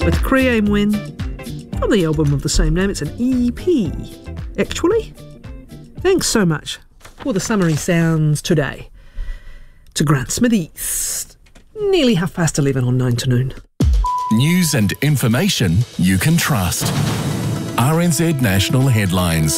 with Cream Win from the album of the same name. It's an EP, actually. Thanks so much for the summary sounds today to Grant Smithies. Nearly 11:30 on 9 to noon. News and information you can trust. RNZ National Headlines.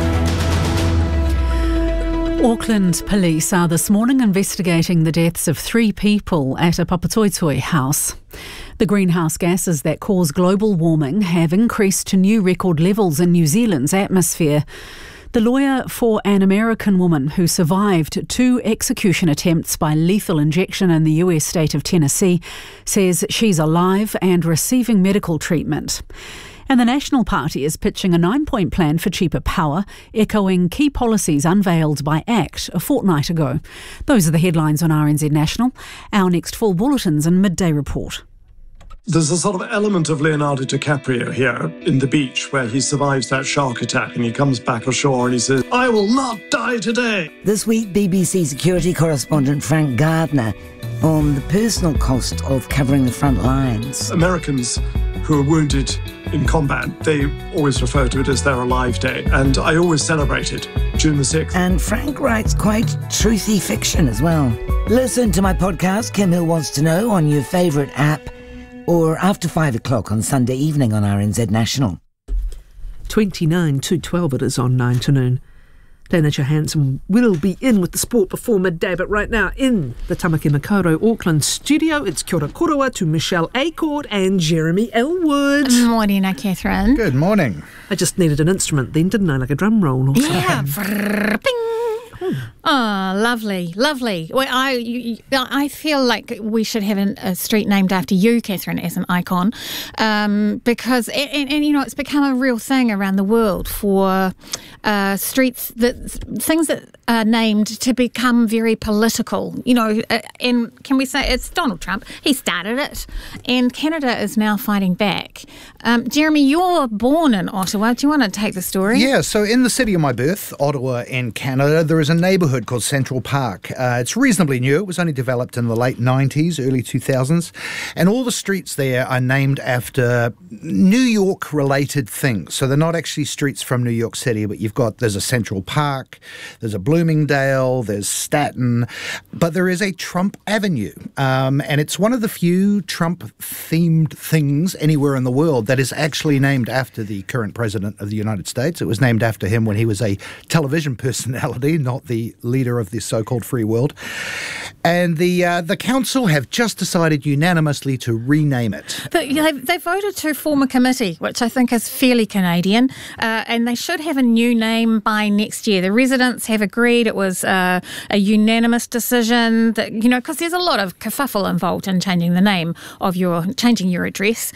Auckland police are this morning investigating the deaths of 3 people at a Papatoetoe house. The greenhouse gases that cause global warming have increased to new record levels in New Zealand's atmosphere. The lawyer for an American woman who survived 2 execution attempts by lethal injection in the US state of Tennessee says she's alive and receiving medical treatment. And the National Party is pitching a 9-point plan for cheaper power, echoing key policies unveiled by ACT a fortnight ago. Those are the headlines on RNZ National. Our next full bulletins and midday report. There's a sort of element of Leonardo DiCaprio here in The Beach where he survives that shark attack and he comes back ashore and he says, "I will not die today." This week, BBC security correspondent Frank Gardner on the personal cost of covering the front lines. Americans who are wounded in combat, they always refer to it as their Alive Day, and I always celebrate it, June the 6th. And Frank writes quite truthy fiction as well. Listen to my podcast, Kim Hill Wants to Know, on your favourite app, or after 5 o'clock on Sunday evening on RNZ National. 29 to 12 it is on 9 to noon. Dana Johansson will be in with the sport before midday, but right now in the Tamaki Makaurau Auckland studio, it's kia ora korua to Michelle Acord and Jeremy Elwood. Morning, Catherine. Good morning. I just needed an instrument then, didn't I? Like a drum roll or something. Yeah. Oh, lovely, lovely. Well, I feel like we should have a street named after you, Catherine, as an icon, because and you know it's become a real thing around the world for streets things that are named to become very political. You know, and can we say it's Donald Trump? He started it, and Canada is now fighting back. Jeremy, you're born in Ottawa. Do you want to take the story? Yeah. So in the city of my birth, Ottawa, in Canada, there is a neighbourhood called Central Park. It's reasonably new. It was only developed in the late 90s, early 2000s. And all the streets there are named after New York-related things. So they're not actually streets from New York City, but there's a Central Park, there's a Bloomingdale, there's Staten, but there is a Trump Avenue. And it's one of the few Trump-themed things anywhere in the world that is actually named after the current president of the United States. It was named after him when he was a television personality, not the leader of the so-called free world. And the council have just decided unanimously to rename it. They voted to form a committee, which I think is fairly Canadian, and they should have a new name by next year. The residents have agreed. It was a unanimous decision that, you know, because there's a lot of kerfuffle involved in changing the name of changing your address.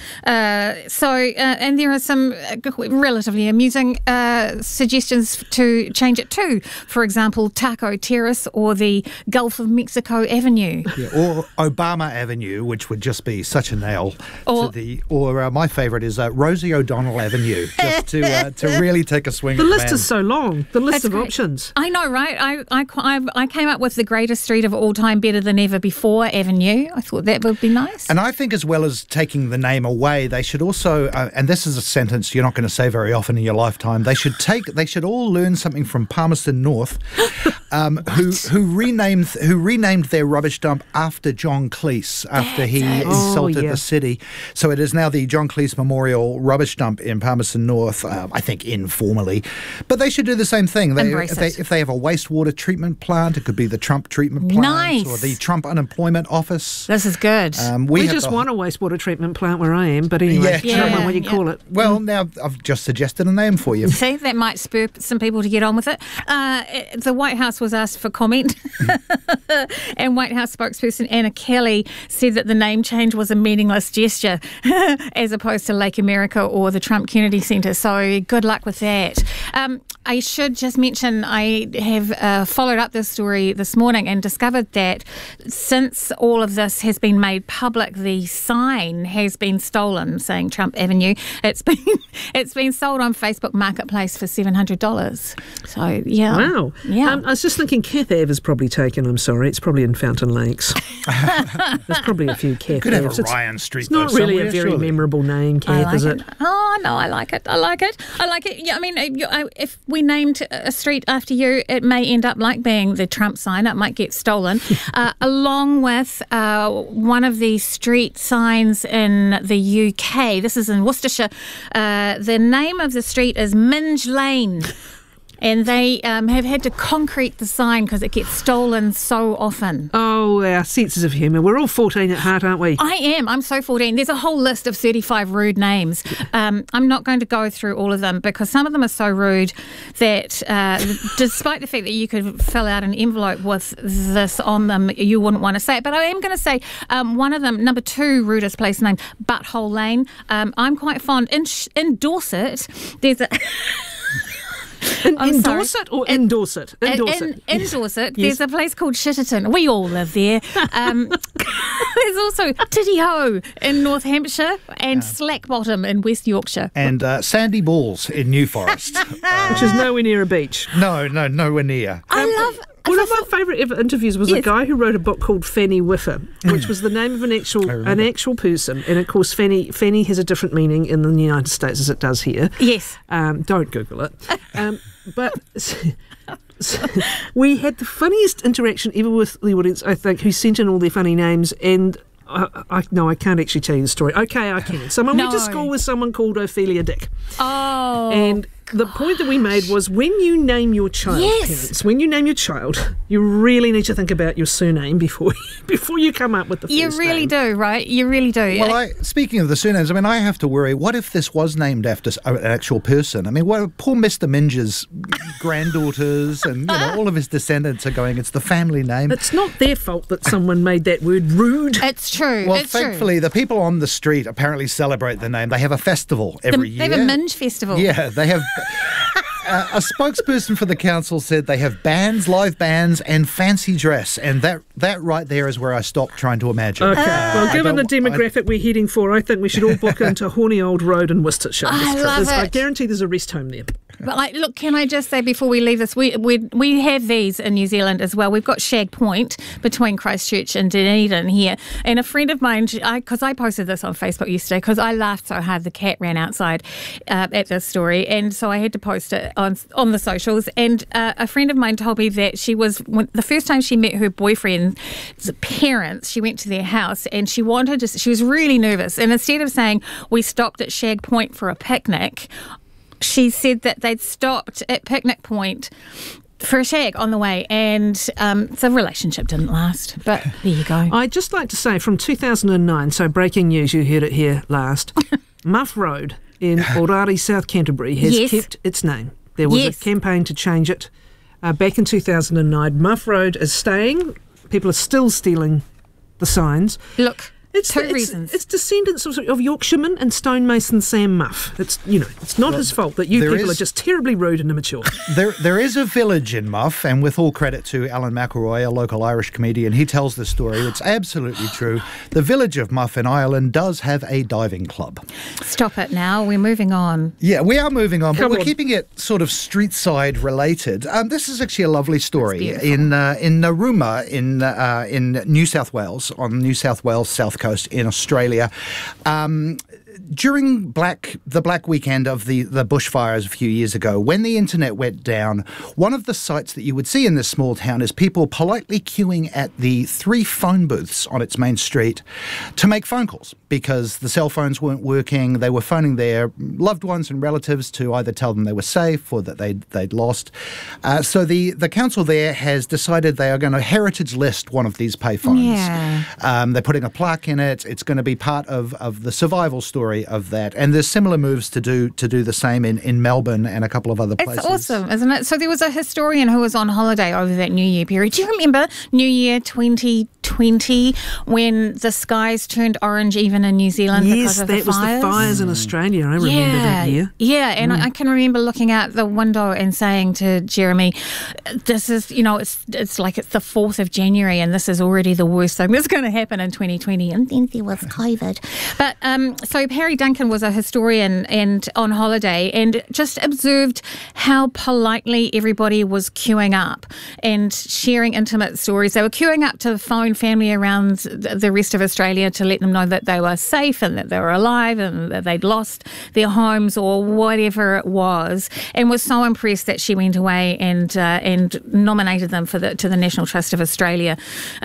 And there are some relatively amusing suggestions to change it to. For example, Taco Terrace or the Gulf of Mexico Avenue. Yeah, or Obama Avenue, which would just be such a nail. Or my favourite is Rosie O'Donnell Avenue, just to really take a swing. The list is so long. The list of options. I know, right? I came up with the greatest street of all time, better than ever before Avenue. I thought that would be nice. And I think as well as taking the name away, they should also, and this is a sentence you're not going to say very often in your lifetime, they should all learn something from Palmerston North, who renamed their rubbish dump after John Cleese after he insulted the city. So it is now the John Cleese Memorial Rubbish Dump in Palmerston North, I think informally. But they should do the same thing. If they have a wastewater treatment plant, it could be the Trump treatment plant or the Trump unemployment office. This is good. We just want a wastewater treatment plant where I am, but anyway, I don't know what you call it. Well, now I've just suggested a name for you. See, that might spur some people to get on with it. The White House was asked for comment, and White House spokesperson Anna Kelly said that the name change was a meaningless gesture as opposed to Lake America or the Trump Kennedy Center. So good luck with that. I should just mention I have followed up this story this morning and discovered that since all of this has been made public, the sign has been stolen saying Trump Avenue. It's been sold on Facebook Marketplace for $700. So, yeah. Wow. Yeah. I was just thinking Kath Ave is probably taken. I'm sorry. It's probably in Fountain Lakes. There's probably a few Kath Could have Aves. a Ryan Street. It's not really a very memorable name, Kath, is it? Oh, no, I like it. Yeah, I mean, if we named a street after you, it may end up like being the Trump sign. It might get stolen, along with one of the street signs in the UK. This is in Worcestershire. The name of the street is Minge Lane. And they have had to concrete the sign because it gets stolen so often. Oh, our senses of humour. We're all 14 at heart, aren't we? I am. I'm so 14. There's a whole list of 35 rude names. I'm not going to go through all of them because some of them are so rude that despite the fact that you could fill out an envelope with this on them, you wouldn't want to say it. But I am going to say one of them, number 2 rudest place name, Butthole Lane. I'm quite fond. In Dorset, there's a... Endorse it or endorse it? Endorse it. In Dorset, there's a place called Shitterton. We all live there. There's also Titty Ho in North Hampshire and Slack Bottom in West Yorkshire. And Sandy Balls in New Forest. Which is nowhere near a beach. No, nowhere near. I love... One of my favourite ever interviews was a guy who wrote a book called Fanny Whiffer, which was the name of an actual person. And of course, Fanny has a different meaning in the United States as it does here. Yes. Don't Google it. But we had the funniest interaction ever with the audience, I think, who sent in all their funny names. And I can't actually tell you the story. Okay, I can. Someone went to school with someone called Ophelia Dick. Oh. And the point that we made was when you name your child, parents, when you name your child, you really need to think about your surname before you come up with the first name. You really do, right? You really do. Well, speaking of the surnames, I mean, I have to worry, what if this was named after an actual person? I mean, poor Mr. Minge's granddaughters and all of his descendants are going, it's the family name. It's not their fault that someone made that word rude. It's true. Well, thankfully, the people on the street apparently celebrate the name. They have a festival every year. They have a Minge festival. Yeah, they have... a spokesperson for the council said they have bands, live bands, and fancy dress, and that right there is where I stopped trying to imagine. Okay, well, given the demographic we're heading for, I think we should all book into Horny Old Road in Worcestershire. I guarantee there's a rest home there. But look, can I just say before we leave this, we have these in New Zealand as well. We've got Shag Point between Christchurch and Dunedin here. And a friend of mine, because I posted this on Facebook yesterday, because I laughed so hard the cat ran outside at this story. And so I had to post it on the socials. And a friend of mine told me that the first time she met her boyfriend's parents, she went to their house and she was really nervous. And instead of saying, we stopped at Shag Point for a picnic, she said that they'd stopped at Picnic Point for a shag on the way, and the relationship didn't last. But there you go. I'd just like to say from 2009, so breaking news, you heard it here last, Muff Road in Orari, South Canterbury has kept its name. There was a campaign to change it. Back in 2009, Muff Road is staying. People are still stealing the signs. Look. Two reasons. It's descendants of Yorkshireman and stonemason Sam Muff. It's not his fault that people are just terribly rude and immature. There is a village in Muff, and with all credit to Alan McElroy, a local Irish comedian, he tells the story. It's absolutely true. The village of Muff in Ireland does have a diving club. Stop it now. We're moving on. Yeah, we are moving on, but we're keeping it sort of street side related. This is actually a lovely story in Narooma in New South Wales, on New South Wales South Coast in Australia. During the Black Weekend of the bushfires a few years ago, when the internet went down, one of the sights that you would see in this small town is people politely queuing at the 3 phone booths on its main street to make phone calls because the cell phones weren't working. They were phoning their loved ones and relatives to either tell them they were safe or that they'd lost. So the council there has decided they are going to heritage list one of these payphones. Yeah. They're putting a plaque in it. It's going to be part of the survival story display of that. And there's similar moves to do the same in Melbourne and a couple of other places. It's awesome, isn't it? So there was a historian who was on holiday over that New Year period. Do you remember New Year 2020 when the skies turned orange even in New Zealand because of the fires? Yes, that was the fires in Australia. I remember that year. Yeah, and I can remember looking out the window and saying to Jeremy, this is, it's like it's the 4th of January and this is already the worst thing that's going to happen in 2020. And then there was COVID. But so Harry Duncan was a historian and on holiday and just observed how politely everybody was queuing up and sharing intimate stories. They were queuing up to phone family around the rest of Australia to let them know that they were safe and that they were alive and that they'd lost their homes or whatever it was, and was so impressed that she went away and nominated them to the National Trust of Australia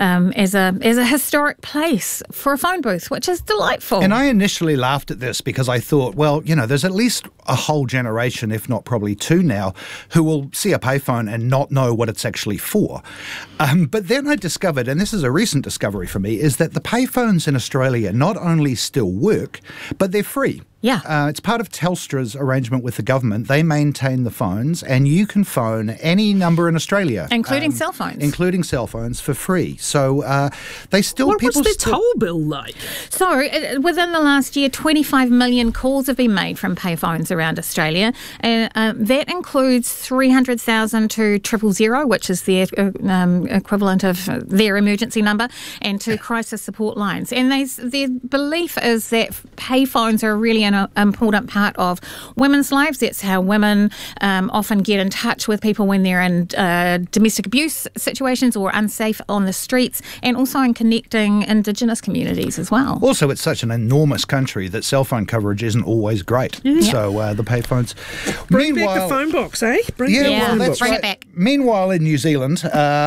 as a historic place for a phone booth, which is delightful. And I initially laughed at this because I thought, well, there's at least a whole generation, if not probably two now, who will see a payphone and not know what it's actually for. But then I discovered, and this is a recent discovery for me, is that the payphones in Australia not only still work, but they're free. Yeah. It's part of Telstra's arrangement with the government. They maintain the phones and you can phone any number in Australia. Including cell phones. Including cell phones for free. So they still... What's their toll bill like? So within the last year, 25 million calls have been made from payphones around Australia. And that includes 300,000 to 000, which is the equivalent of their emergency number, and to crisis support lines. And their belief is that payphones are really an important part of women's lives. That's how women often get in touch with people when they're in domestic abuse situations or unsafe on the streets, and also in connecting Indigenous communities as well. Also, it's such an enormous country that cell phone coverage isn't always great. Yeah. So the payphones... Bring back the phone box, eh? Bring it back. Meanwhile, in New Zealand,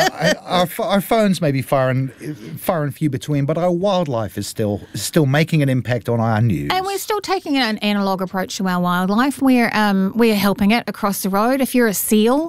our phones may be far and few between, but our wildlife is still making an impact on our news. And we're still taking an analogue approach to our wildlife. We're helping it across the road. If you're a seal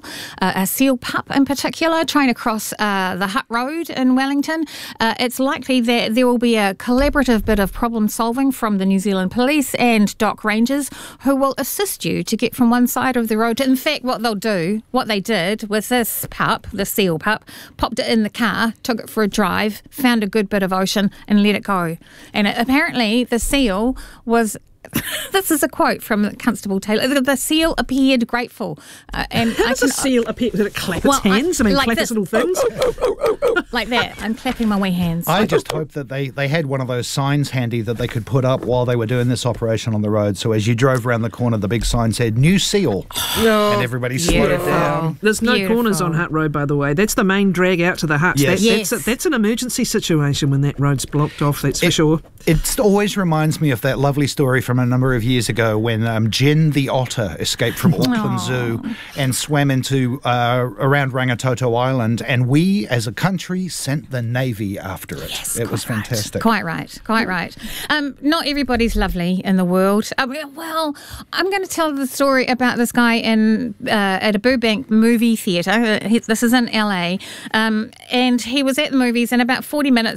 pup in particular, trying to cross the Hutt Road in Wellington, it's likely that there will be a collaborative bit of problem solving from the New Zealand Police and dock rangers who will assist you to get from one side of the road to, in fact, what they did with this pup, the seal pup, popped it in the car, took it for a drive, found a good bit of ocean and let it go. And apparently the seal was... This is a quote from Constable Taylor. The seal appeared grateful. How does a seal appear? Did it clap its hands? Like clap its little things? Like that. I'm clapping my wee hands. I just hope that they had one of those signs handy that they could put up while they were doing this operation on the road. So as you drove around the corner, the big sign said, "New seal." And everybody slowed down. There's no corners on Hutt Road, by the way. That's the main drag out to the huts. Yes. That's an emergency situation when that road's blocked off, that's for sure. It always reminds me of that lovely story from a number of years ago when Jen the otter escaped from Auckland Zoo and swam into around Rangitoto Island, and we as a country sent the Navy after it. Yes, it was fantastic. Quite right. Not everybody's lovely in the world. Well, I'm going to tell the story about this guy at a Burbank movie theatre. This is in LA, and he was at the movies, and about 40 minutes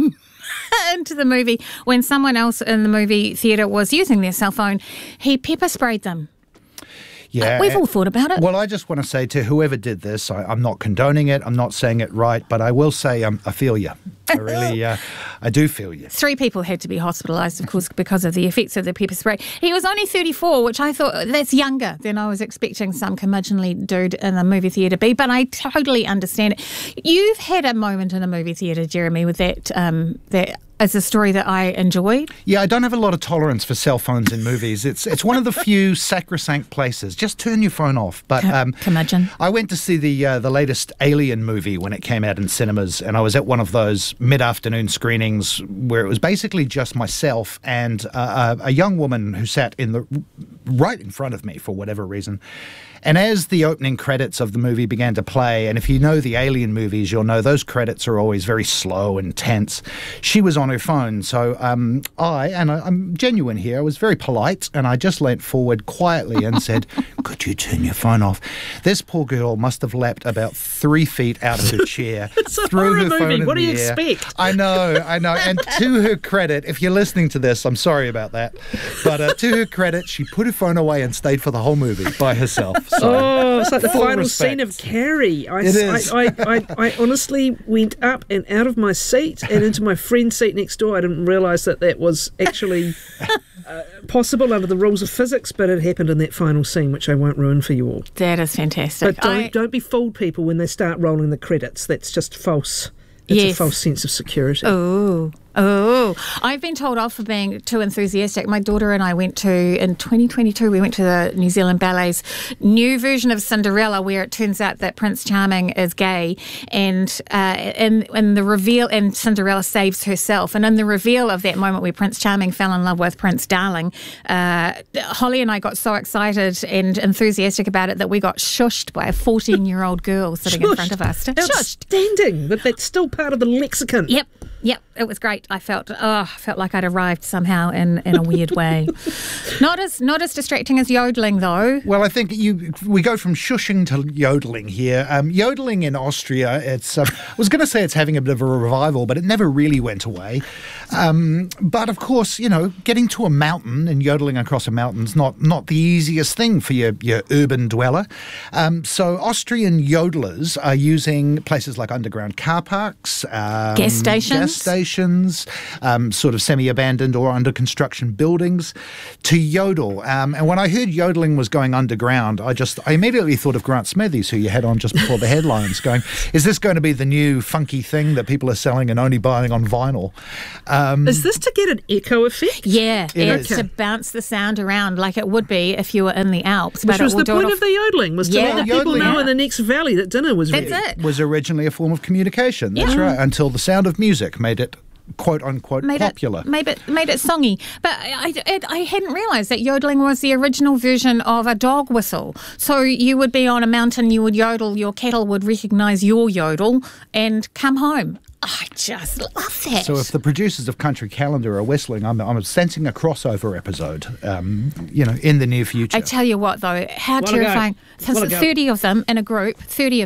into the movie, when someone else in the movie theatre was using their cell phone, he pepper sprayed them. Yeah, we've all thought about it. Well, I just want to say to whoever did this, I'm not condoning it, I'm not saying it right, but I will say I feel you. I really, I do feel you. 3 people had to be hospitalised, of course, because of the effects of the pepper spray. He was only 34, which I thought, that's younger than I was expecting some curmudgeonly dude in a movie theatre to be, but I totally understand it. You've had a moment in a movie theatre, Jeremy, with that as a story that I enjoyed. Yeah, I don't have a lot of tolerance for cell phones in movies. It's one of the few sacrosanct places. Just turn your phone off. But curmudgeon. I went to see the latest Alien movie when it came out in cinemas, and I was at one of those mid-afternoon screenings where it was basically just myself and a young woman who sat in the right in front of me for whatever reason. And as the opening credits of the movie began to play, and if you know the Alien movies, you'll know those credits are always very slow and tense. She was on her phone, so I'm genuine here, I was very polite, and I just leant forward quietly and said, "Could you turn your phone off?" This poor girl must have leapt about 3 feet out of her chair. It's a horror movie. What do you expect? I know. And to her credit, if you're listening to this, I'm sorry about that, but to her credit, she put her phone away and stayed for the whole movie by herself. So, oh, it's like the final respect. scene of Carrie. It is. I honestly went up and out of my seat and into my friend's seat next door. I didn't realise that was actually possible under the rules of physics, but it happened in that final scene, which I won't ruin for you all. That is fantastic. But don't be fooled, people, when they start rolling the credits. That's just false. It's a false sense of security. Oh, I've been told off for being too enthusiastic. My daughter and I in 2022, we went to the New Zealand Ballet's new version of Cinderella, where it turns out that Prince Charming is gay, and in the reveal, and Cinderella saves herself. And in the reveal of that moment where Prince Charming fell in love with Prince Darling, Holly and I got so excited and enthusiastic about it that we got shushed by a 14-year-old girl sitting in front of us. Shushed. Outstanding, but that's still part of the lexicon. Yep, it was great. I felt like I'd arrived somehow in a weird way. Not as distracting as yodeling, though. Well, I think we go from shushing to yodeling here. Yodeling in Austria, I was going to say it's having a bit of a revival, but it never really went away. But of course, getting to a mountain and yodeling across a mountain's not the easiest thing for your urban dweller. So Austrian yodelers are using places like underground car parks, gas stations, sort of semi-abandoned or under construction buildings to yodel. And when I heard yodeling was going underground, I immediately thought of Grant Smithies, who you had on just before the headlines, going, is this going to be the new funky thing that people are selling and only buying on vinyl? Is this to get an echo effect? Yeah, it's to bounce the sound around like it would be if you were in the Alps. Which was the point of the yodeling, was to let the people know in the next valley that dinner was ready. That's it. Was originally a form of communication. That's right, until the Sound of Music made it quote-unquote popular. Made it songy. But I hadn't realised that yodeling was the original version of a dog whistle. So you would be on a mountain, you would yodel, your cattle would recognise your yodel and come home. I just love that. So if the producers of Country Calendar are whistling, I'm sensing a crossover episode, in the near future. I tell you what, though, how terrifying. 30 of them in a group,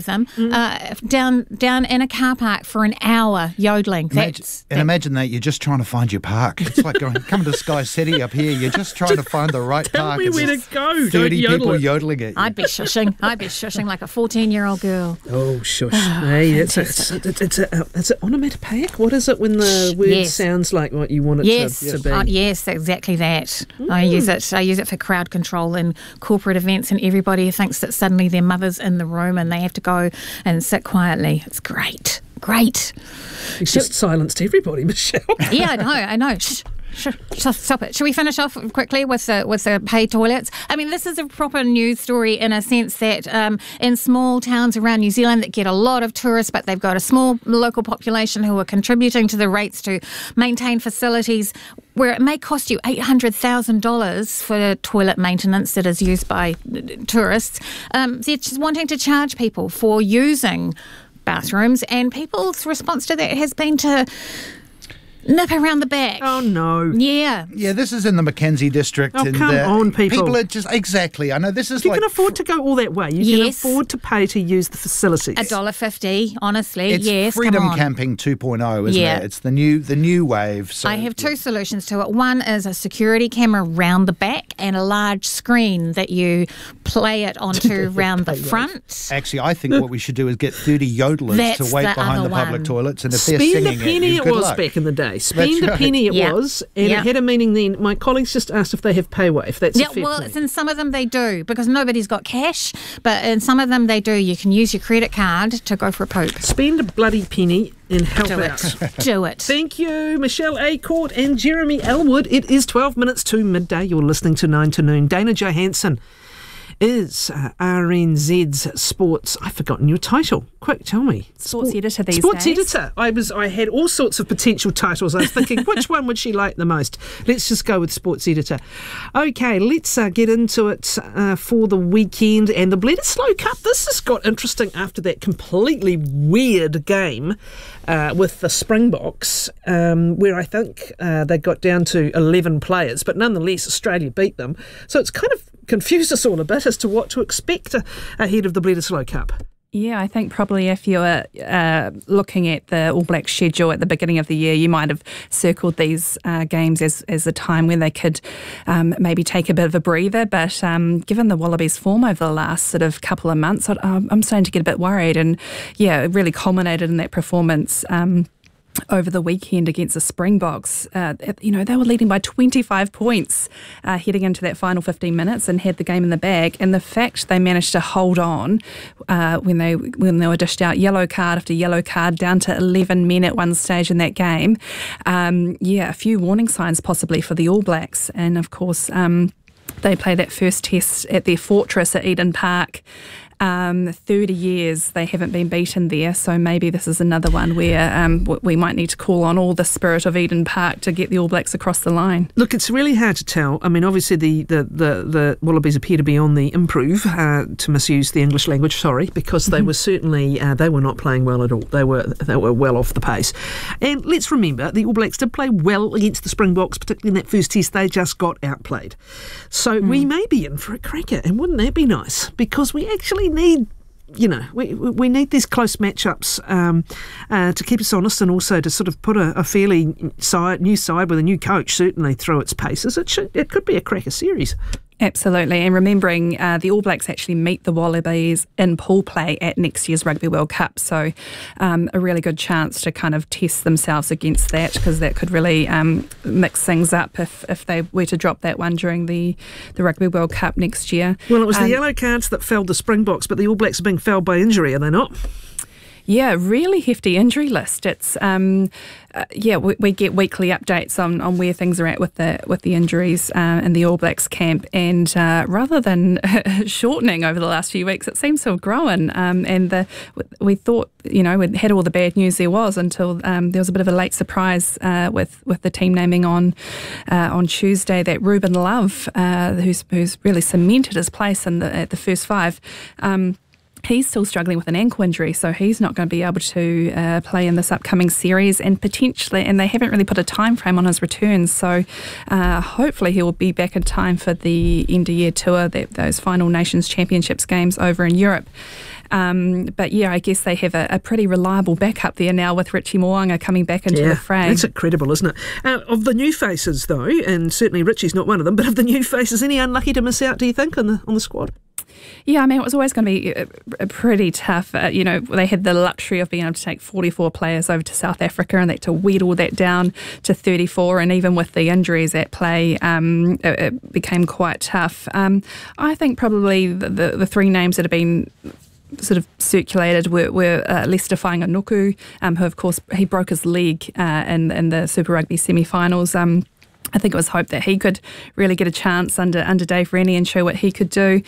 down in a car park for an hour yodeling. Imagine that you're just trying to find your park. It's like come to Sky City up here. You're just trying to find the right park. Tell me where to go. 30 people yodeling it. I'd be shushing like a 14-year-old girl. Oh, shush. Hey, it's an onomatopoeic? What is it when the word sounds like what you want it to be? Yes, exactly that. I use it for crowd control in corporate events, and everybody thinks that suddenly their mother's in the room and they have to go and sit quietly. It's great. You just silenced everybody, Michelle. Yeah, I know. Shh. Stop it. Should we finish off quickly with the paid toilets? I mean, this is a proper news story in a sense that in small towns around New Zealand that get a lot of tourists, but they've got a small local population who are contributing to the rates to maintain facilities where it may cost you $800,000 for toilet maintenance that is used by tourists. They're just wanting to charge people for using bathrooms, and people's response to that has been to nip around the back. Oh, no. Yeah. Yeah, this is in the Mackenzie district. Oh, come on, people. People are just, exactly. I know this is you can afford to go all that way. You can afford to pay to use the facilities. $1.50, honestly. It's Freedom Camping 2.0, isn't it? It's the new wave. So, I have two solutions to it. One is a security camera round the back and a large screen that you play it onto round the front. Actually, I think what we should do is get 30 yodelers to wait behind the public toilets, and if they're singing the penny it was back in the day. Spend a penny it was, and it had a meaning then. My colleagues just asked if they have payway, if that's a fair point. In some of them they do, because nobody's got cash, but in some of them they do. You can use your credit card to go for a poop. Spend a bloody penny and help out. Do it. Thank you, Michelle Acord and Jeremy Elwood. It is 12 minutes to midday. You're listening to 9 to Noon. Dana Johansson is RNZ's sports. I've forgotten your title. Quick, tell me. Sports editor these Sports days. editor. I had all sorts of potential titles. I was thinking, which one would she like the most? Let's just go with sports editor. Okay, let's get into it for the weekend and the Bledisloe Cup. This has got interesting after that completely weird game with the Springboks, where I think they got down to 11 players, but nonetheless Australia beat them. So it's kind of confused us all a bit as to what to expect ahead of the Bledisloe Cup. Yeah, I think probably if you were looking at the All Blacks schedule at the beginning of the year, you might have circled these games as a time when they could maybe take a bit of a breather. But given the Wallabies' form over the last sort of couple of months, I'm starting to get a bit worried. And yeah, it really culminated in that performance over the weekend against the Springboks. They were leading by 25 points heading into that final 15 minutes and had the game in the bag. And the fact they managed to hold on when they were dished out yellow card after yellow card down to 11 men at one stage in that game. A few warning signs possibly for the All Blacks. And of course, they play that first test at their fortress at Eden Park. 30 years they haven't been beaten there, so maybe this is another one where we might need to call on all the spirit of Eden Park to get the All Blacks across the line. Look, it's really hard to tell. I mean, obviously the Wallabies appear to be on the improve, to misuse the English language, because they were certainly they were not playing well at all. They were well off the pace. And let's remember, the All Blacks did play well against the Springboks, particularly in that first test. They just got outplayed. So we may be in for a cracker, and wouldn't that be nice? Because we actually need, we need these close matchups to keep us honest, and also to sort of put a fairly new side with a new coach certainly through its paces. It could be a cracker series. Absolutely, and remembering the All Blacks actually meet the Wallabies in pool play at next year's Rugby World Cup, so a really good chance to kind of test themselves against that, because that could really mix things up if they were to drop that one during the Rugby World Cup next year. Well, it was the yellow cards that felled the Springboks, but the All Blacks are being felled by injury, are they not? Yeah, really hefty injury list. It's we get weekly updates on where things are at with the injuries in the All Blacks camp, and rather than shortening over the last few weeks, it seems to have grown. And we thought we had all the bad news there was until there was a bit of a late surprise with the team naming on Tuesday that Ruben Love, who's really cemented his place at the first five. He's still struggling with an ankle injury, so he's not going to be able to play in this upcoming series, and they haven't really put a time frame on his return, so hopefully he will be back in time for the end-of-year tour, those final Nations Championships games over in Europe. But yeah, I guess they have a pretty reliable backup there now with Richie Mo'unga coming back into the fray. That's incredible, isn't it? Of the new faces, though, and certainly Richie's not one of them, but of the new faces, any unlucky to miss out, do you think, on the squad? Yeah, I mean, it was always going to be pretty tough. They had the luxury of being able to take 44 players over to South Africa, and they had to wheedle that down to 34. And even with the injuries at play, it became quite tough. I think probably the three names that have been sort of circulated were Leicester Fainga'anuku, who of course he broke his leg in the Super Rugby semi-finals. I think it was hoped that he could really get a chance under Dave Rennie and show what he could do.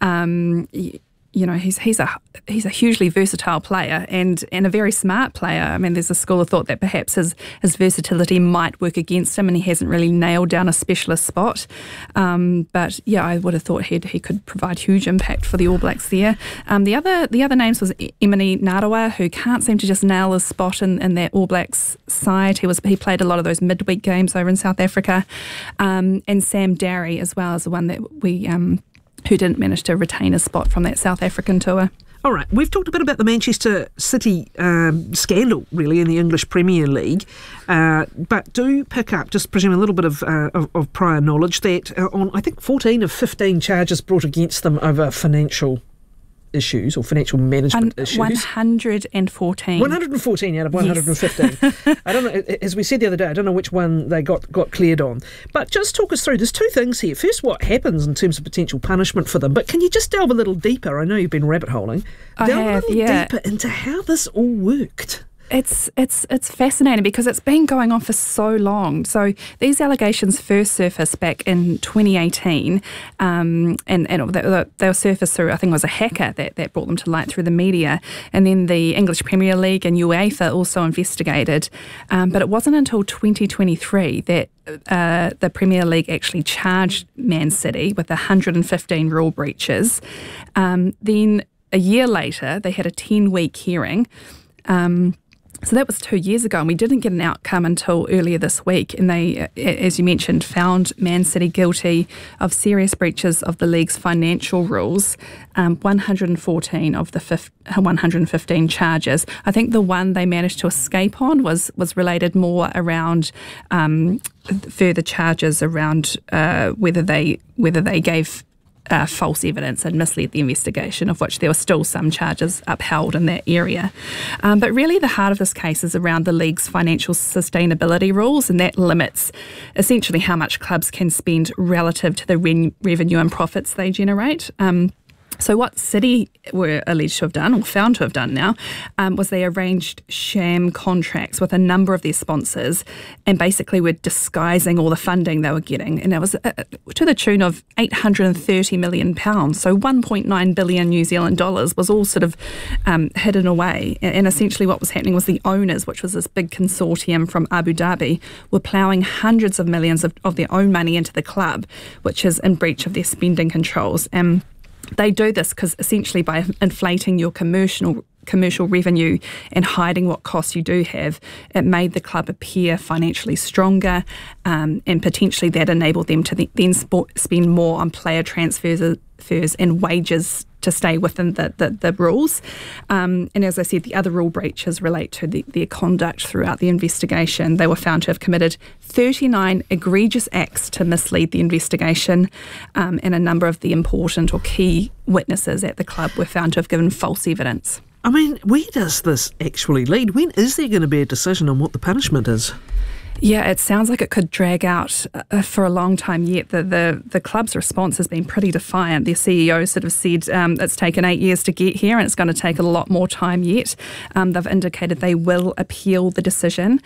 He's a hugely versatile player and a very smart player. I mean, there's a school of thought that perhaps his versatility might work against him, and he hasn't really nailed down a specialist spot. But yeah, I would have thought he could provide huge impact for the All Blacks there. The other names was Emini Narawa, who can't seem to just nail his spot in that All Blacks side. He played a lot of those midweek games over in South Africa, and Sam Darry as well as the one that we who didn't manage to retain a spot from that South African tour. All right, we've talked a bit about the Manchester City scandal, really, in the English Premier League, but do pick up, just presume, a little bit of prior knowledge that on, I think, 14 of 15 charges brought against them over financial issues or financial management issues. 114. 114 out of 115. Yes. I don't know, as we said the other day, I don't know which one they got cleared on. But just talk us through, there's two things here. First, what happens in terms of potential punishment for them, but can you just delve a little deeper? I know you've been rabbit holing. Delve a little deeper into how this all worked. It's fascinating because it's been going on for so long. So these allegations first surfaced back in 2018, and they were surfaced through, I think it was a hacker that brought them to light through the media. And then the English Premier League and UEFA also investigated. But it wasn't until 2023 that the Premier League actually charged Man City with 115 rule breaches. Then a year later, they had a 10-week hearing. So that was 2 years ago, and we didn't get an outcome until earlier this week. And they, as you mentioned, found Man City guilty of serious breaches of the league's financial rules, 114 of the 115 charges. I think the one they managed to escape on was related more around further charges around whether they gave false evidence and misled the investigation, of which there were still some charges upheld in that area. But really the heart of this case is around the league's financial sustainability rules, and that limits essentially how much clubs can spend relative to the revenue and profits they generate. So what City were alleged to have done, or found to have done now, was they arranged sham contracts with a number of their sponsors and basically were disguising all the funding they were getting. And it was to the tune of £830 million. So 1.9 billion New Zealand dollars was all sort of hidden away. And essentially what was happening was the owners, which was this big consortium from Abu Dhabi, were ploughing hundreds of millions of their own money into the club, which is in breach of their spending controls. And they do this because essentially by inflating your commercial revenue and hiding what costs you do have, it made the club appear financially stronger, and potentially that enabled them to then spend more on player transfers and wages to stay within the rules. And as I said, the other rule breaches relate to their conduct throughout the investigation. They were found to have committed 39 egregious acts to mislead the investigation, and a number of the important or key witnesses at the club were found to have given false evidence. I mean, where does this actually lead? When is there going to be a decision on what the punishment is? Yeah, it sounds like it could drag out for a long time yet. The club's response has been pretty defiant. Their CEO sort of said it's taken 8 years to get here and it's going to take a lot more time yet. They've indicated they will appeal the decision.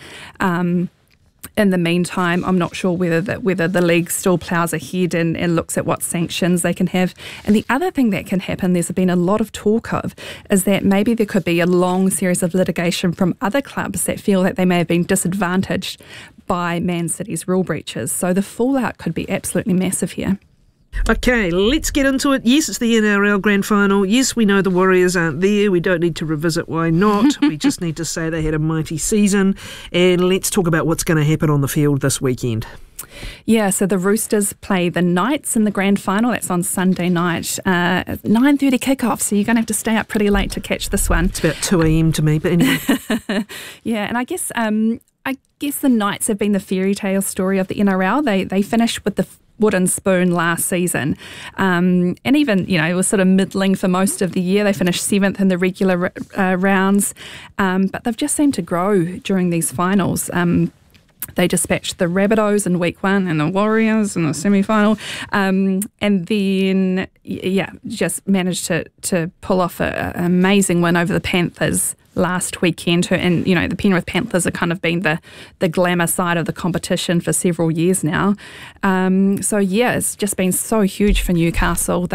In the meantime, I'm not sure whether the league still ploughs ahead and looks at what sanctions they can have. And the other thing that can happen, there's been a lot of talk of, is that maybe there could be a long series of litigation from other clubs that feel that they may have been disadvantaged by Man City's rule breaches. So the fallout could be absolutely massive here. Okay, let's get into it. Yes, it's the NRL Grand Final. Yes, we know the Warriors aren't there. We don't need to revisit why not. We just need to say they had a mighty season. And let's talk about what's going to happen on the field this weekend. Yeah, so the Roosters play the Knights in the Grand Final. That's on Sunday night, 9:30 kickoff. So you're going to have to stay up pretty late to catch this one. It's about 2 a.m. to me, but anyway. Yeah, and I guess the Knights have been the fairy tale story of the NRL. They finished with the wooden spoon last season, and even it was sort of middling for most of the year. They finished 7th in the regular rounds, but they've just seemed to grow during these finals. They dispatched the Rabbitohs in week 1 and the Warriors in the semi-final, and then just managed to pull off an amazing win over the Panthers last weekend. And the Penrith Panthers have kind of been the glamour side of the competition for several years now. So it's just been so huge for Newcastle.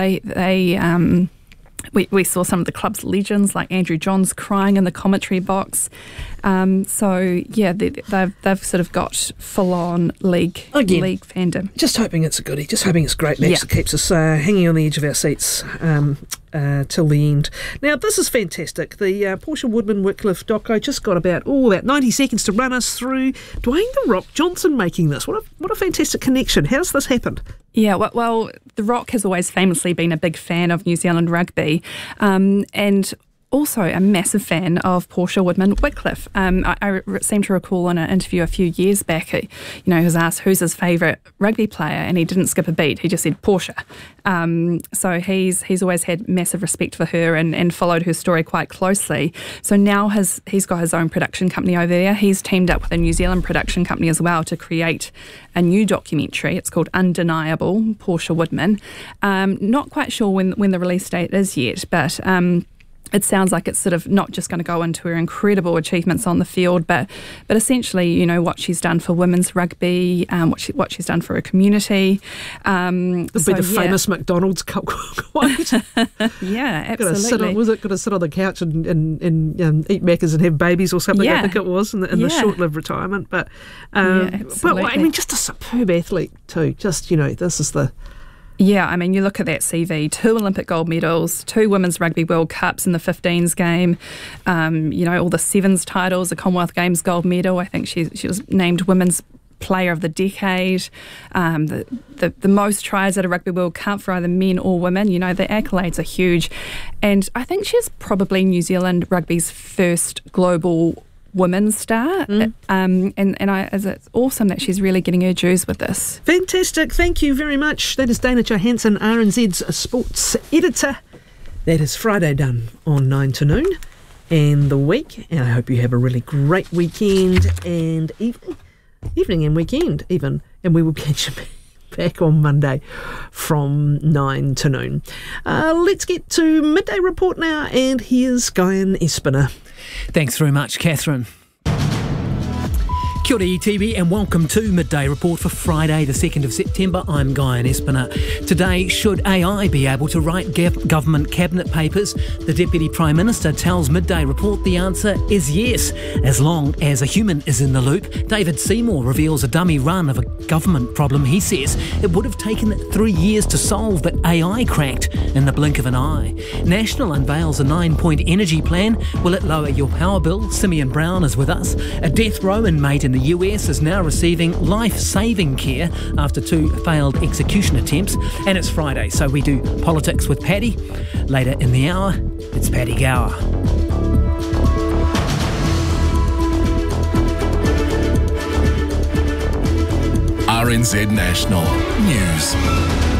We saw some of the club's legends like Andrew Johns crying in the commentary box. They've sort of got full-on league fandom. Just hoping it's a goodie. Just hoping it's a great match that keeps us hanging on the edge of our seats till the end. Now, this is fantastic. The Portia Woodman-Whitcliffe doco just got about 90 seconds to run us through. Dwayne "The Rock" Johnson making this. What a fantastic connection. How's this happened? Yeah, well, The Rock has always famously been a big fan of New Zealand rugby, and also a massive fan of Portia Woodman-Whitcliffe. I seem to recall in an interview a few years back, he was asked who's his favourite rugby player, and he didn't skip a beat. He just said Portia. So he's always had massive respect for her and followed her story quite closely. So now he's got his own production company over there. He's teamed up with a New Zealand production company as well to create a new documentary. It's called Undeniable, Portia Woodman. Not quite sure when the release date is yet, but it sounds like it's sort of not just going to go into her incredible achievements on the field, but essentially, what she's done for women's rugby, what she's done for her community. It'll be the famous McDonald's quote. Yeah, absolutely. Got to sit on the couch and eat Maccas and have babies or something? I think it was in the short-lived retirement. But just a superb athlete too. Just this is the. Yeah, I mean, you look at that CV, 2 Olympic gold medals, 2 Women's Rugby World Cups in the 15s game, all the sevens titles, the Commonwealth Games gold medal. I think she was named Women's Player of the Decade, the most tries at a Rugby World Cup for either men or women. The accolades are huge. And I think she's probably New Zealand rugby's first global women's star, it's awesome that she's really getting her dues with this. Fantastic, thank you very much. That is Dana Johansson, RNZ's sports editor. That is Friday done on 9 to noon and the week, and I hope you have a really great weekend and evening and weekend even, and we will catch you back on Monday from 9 to noon. Let's get to Midday Report now, and here's Guyan Espiner. Thanks very much, Catherine. Kia ora ETV and welcome to Midday Report for Friday the 2nd of September. I'm Guyan Espiner. Today, should AI be able to write government cabinet papers? The Deputy Prime Minister tells Midday Report the answer is yes, as long as a human is in the loop. David Seymour reveals a dummy run of a government problem he says it would have taken 3 years to solve, but AI cracked in the blink of an eye. National unveils a 9-point energy plan. Will it lower your power bill? Simeon Brown is with us. A death row inmate in the US is now receiving life-saving care after 2 failed execution attempts. And it's Friday, so we do politics with Paddy. Later in the hour, it's Paddy Gower. RNZ National News.